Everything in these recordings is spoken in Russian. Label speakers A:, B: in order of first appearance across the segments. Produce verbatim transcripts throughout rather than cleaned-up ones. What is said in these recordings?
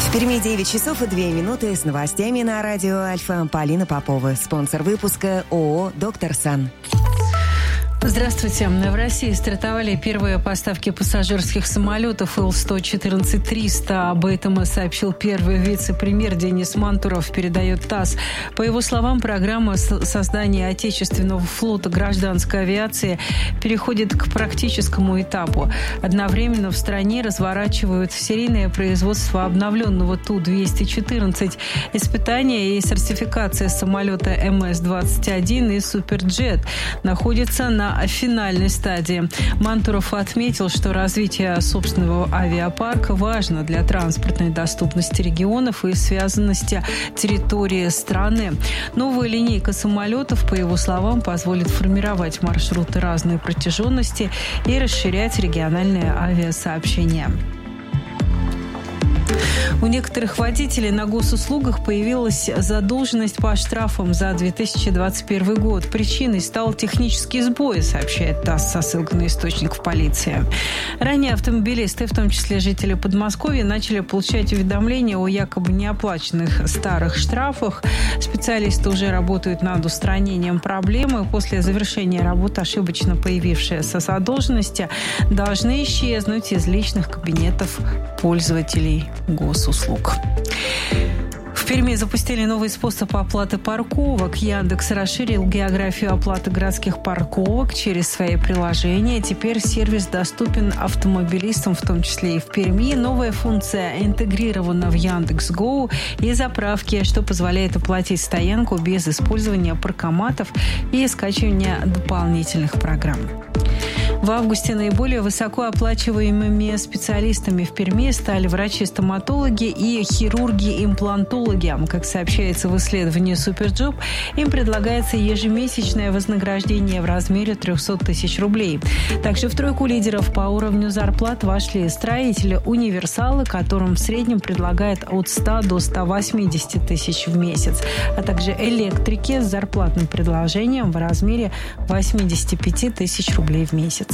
A: В Перми девять часов и две минуты с новостями на радио Альфа. Полина Попова. Спонсор выпуска ООО «Доктор Сан».
B: Здравствуйте. В России стартовали первые поставки пассажирских самолетов Ил сто четырнадцать триста. Об этом сообщил первый вице-премьер Денис Мантуров, передает ТАСС. По его словам, программа создания отечественного флота гражданской авиации переходит к практическому этапу. Одновременно в стране разворачивают серийное производство обновленного Ту двести четырнадцать. Испытания и сертификация самолета Эм Эс двадцать один и Суперджет находятся на финальной стадии. Мантуров отметил, что развитие собственного авиапарка важно для транспортной доступности регионов и связанности территории страны. Новая линейка самолетов, по его словам, позволит формировать маршруты разной протяженности и расширять региональное авиасообщение. У некоторых водителей на госуслугах появилась задолженность по штрафам за две тысячи двадцать первый год. Причиной стал технический сбой, сообщает ТАСС со ссылкой на источник в полиции. Ранее автомобилисты, в том числе жители Подмосковья, начали получать уведомления о якобы неоплаченных старых штрафах. Специалисты уже работают над устранением проблемы. После завершения работы ошибочно появившиеся задолженности должны исчезнуть из личных кабинетов пользователей госуслуг. В Перми запустили новый способ оплаты парковок. Яндекс расширил географию оплаты городских парковок через свои приложения. Теперь сервис доступен автомобилистам, в том числе и в Перми. Новая функция интегрирована в Яндекс.Гоу и заправки, что позволяет оплатить стоянку без использования паркоматов и скачивания дополнительных программ. В августе наиболее высокооплачиваемыми специалистами в Перми стали врачи-стоматологи и хирурги-имплантологи. Как сообщается в исследовании «Суперджоп», им предлагается ежемесячное вознаграждение в размере триста тысяч рублей. Также в тройку лидеров по уровню зарплат вошли строители-универсалы, которым в среднем предлагают от ста до ста восьмидесяти тысяч в месяц, а также электрики с зарплатным предложением в размере восьмидесяти пяти тысяч рублей в месяц.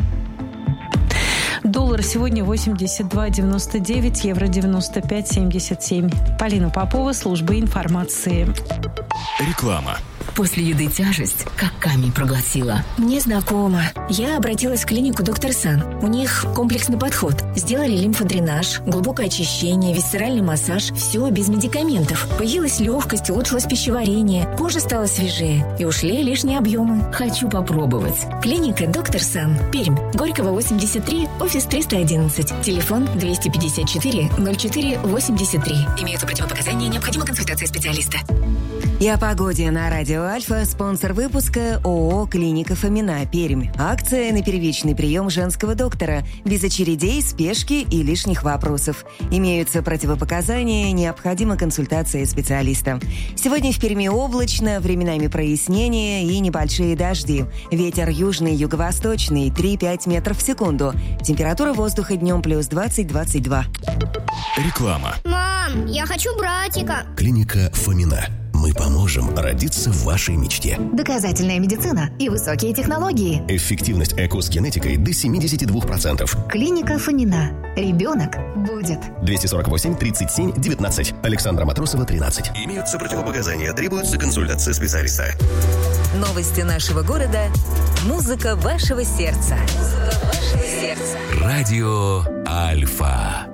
B: Доллар сегодня восемьдесят два девяносто девять, евро девяносто пять семьдесят семь. Полина Попова, служба информации.
C: Реклама.
D: После еды тяжесть, как камень проглотила.
E: Мне знакомо. Я обратилась в клинику «Доктор Сан». У них комплексный подход. Сделали лимфодренаж, глубокое очищение, висцеральный массаж. Все без медикаментов. Появилась легкость, улучшилось пищеварение. Кожа стала свежее. И ушли лишние объемы.
D: Хочу попробовать.
E: Клиника «Доктор Сан». Пермь. Горького, восемьдесят три, офис триста одиннадцать. Телефон двести пятьдесят четыре ноль четыре восемьдесят три. Имеются противопоказания, необходима консультация специалиста.
A: И о погоде на радио Альфа. Спонсор выпуска ООО «Клиника Фомина», Пермь. Акция на первичный прием женского доктора. Без очередей, спешки и лишних вопросов. Имеются противопоказания, необходима консультация специалиста. Сегодня в Перми облачно, временами прояснения и небольшие дожди. Ветер южный, юго-восточный, три-пять метров в секунду. Температура воздуха днем плюс двадцать - двадцать два.
C: Реклама.
F: Мам, я хочу братика.
G: Клиника Фомина. Мы поможем родиться в вашей мечте.
H: Доказательная медицина и высокие технологии.
G: Эффективность ЭКО с генетикой до семьдесят два процента.
H: Клиника Фомина. Ребенок будет.
G: двести сорок восемь тридцать семь девятнадцать. Александра Матросова, тринадцать. Имеются противопоказания, требуется консультация специалиста.
A: Новости нашего города. Музыка вашего сердца. Музыка вашего сердца.
C: Радио Альфа.